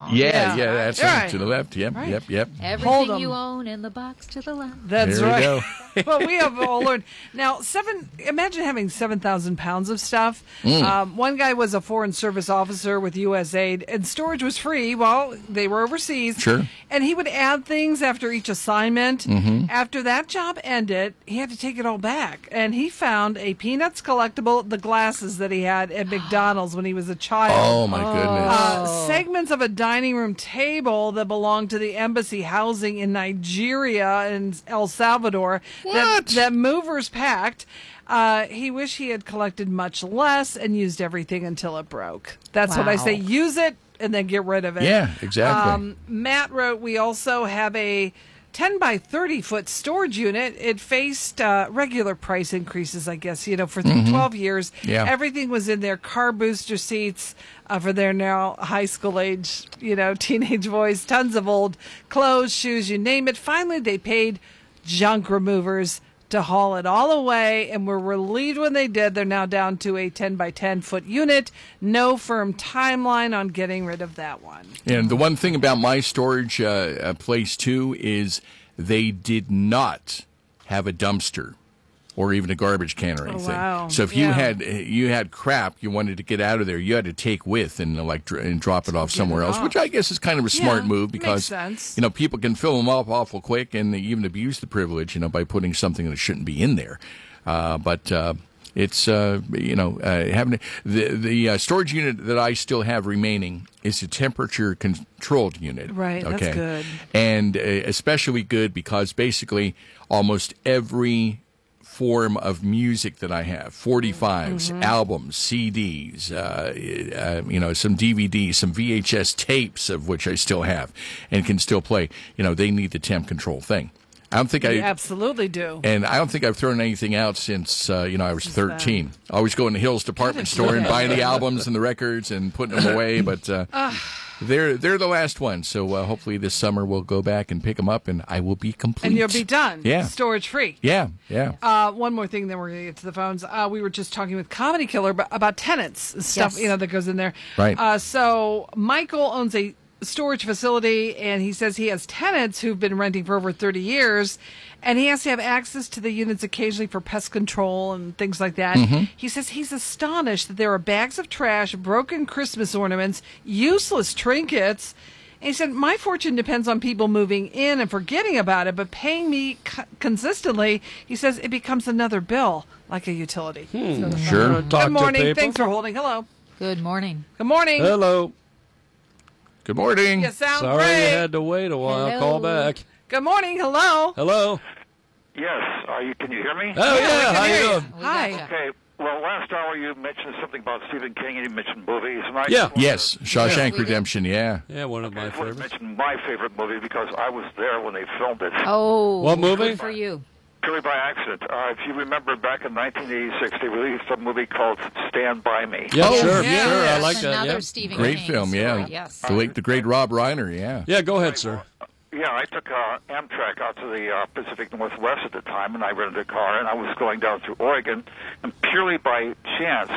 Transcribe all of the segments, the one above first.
Yeah, that's right. To the left. Yep, right. yep. Everything you own in the box to the left. That's there right. Go. But we have all learned. Now, imagine having 7,000 pounds of stuff. One guy was a Foreign Service officer with USAID, and storage was free while they were overseas. Sure. And he would add things after each assignment. After that job ended, he had to take it all back. And he found a Peanuts collectible, the glasses that he had at McDonald's when he was a child. Oh, my goodness. Segments of a dining room table that belonged to the embassy housing in Nigeria and El Salvador that movers packed. He wished he had collected much less and used everything until it broke. That's what I say. Use it and then get rid of it. Yeah, exactly. Matt wrote, we also have a 10 by 30 foot storage unit. It faced regular price increases, I guess, for 12 years. Yeah. Everything was in there. Car booster seats for their now high school age, teenage boys, tons of old clothes, shoes, you name it. Finally, they paid junk removers to haul it all away, and were relieved when they did. They're now down to a 10 by 10 foot unit. No firm timeline on getting rid of that one. And the one thing about my storage place, too, is they did not have a dumpster or even a garbage can or anything. Wow. So if you had crap you wanted to get out of there, you had to take with and drop it off somewhere else, which I guess is kind of a smart move because makes sense. People can fill them up awful quick and they even abuse the privilege, by putting something that shouldn't be in there. But it's having the storage unit that I still have remaining is a temperature controlled unit. Right, okay? That's good. And especially good because basically almost every form of music that I have, 45s, albums, CDs, some DVDs, some VHS tapes of which I still have and can still play. They need the temp control thing. I don't think You absolutely do. And I don't think I've thrown anything out since, I was 13. I always go in the Hills department store and buy the albums and the records and putting them away, but they're the last ones. So hopefully this summer we'll go back and pick them up and I will be complete. And you'll be done. Yeah. Storage free. Yeah. One more thing, then we're going to get to the phones. We were just talking with Comedy Killer about tenants and stuff, that goes in there. Right. So Michael owns a storage facility, and he says he has tenants who've been renting for over 30 years, and he has to have access to the units occasionally for pest control and things like that. He says he's astonished that there are bags of trash, broken Christmas ornaments, useless trinkets. And he said, my fortune depends on people moving in and forgetting about it, but paying me consistently, he says it becomes another bill, like a utility. Sure. Good morning. Thanks for holding. Hello. Good morning. Good morning. Hello. Good morning. You sound Sorry great. you had to wait a while. Hello. Call back. Good morning. Hello. Hello. Yes. Can you hear me? Oh, yeah. How you doing? We Hi. gotcha. Okay. Well, last hour you mentioned something about Stephen King and you mentioned movies. And I Yeah. Yes, Shawshank we did. Redemption, yeah. Yeah, one of my I want to favorites. mention my favorite movie because I was there when they filmed it. Oh. What movie? Good for you. Purely by accident. If you remember, back in 1986, they released a movie called Stand By Me. Yeah, Oh, sure. yeah. Sure. I That's like that. another Yeah. Stephen Great King film, story. yeah. Yes. The great Rob Reiner, yeah. Yeah, go ahead, sir. Yeah, I took Amtrak out to the Pacific Northwest at the time, and I rented a car, and I was going down through Oregon, and purely by chance,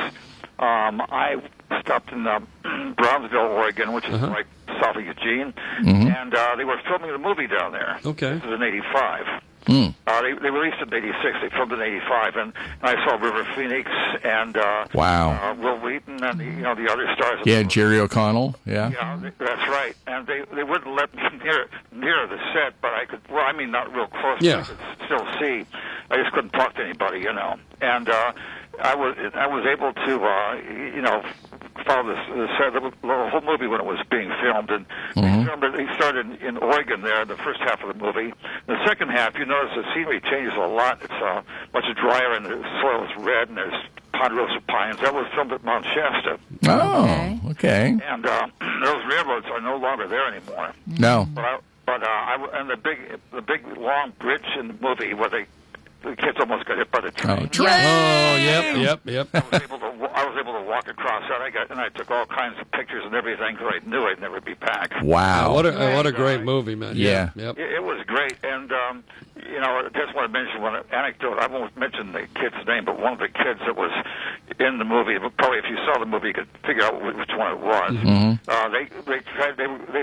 I stopped in Brownsville, Oregon, which is right south of Eugene, and they were filming the movie down there. Okay. This was in '85. They released it in '86. They filmed it in '85, and I saw River Phoenix and Wow. Will Wheaton and the other stars. Yeah, Jerry O'Connell, yeah. Yeah, that's right. And they wouldn't let me near the set, but I could. Well, I mean, not real close. Yeah. But I could still see. I just couldn't talk to anybody, And I was able to follow the set, the whole movie when it was being filmed, and they started in Oregon there, the first half of the movie. The second half, you notice the scenery changes a lot. It's much drier, and the soil is red, and there's ponderosa pines. That was filmed at Mount Shasta. Oh, okay. And those railroads are no longer there anymore. No. And the big long bridge in the movie where the kids almost got hit by the train. Oh, yep. I was able to walk across that. I took all kinds of pictures and everything because I knew I'd never be back. Wow. What a great movie, man. Yeah. Yep. It was great, and I just want to mention one anecdote. I won't mention the kid's name, but one of the kids that was in the movie, probably if you saw the movie, you could figure out which one it was. They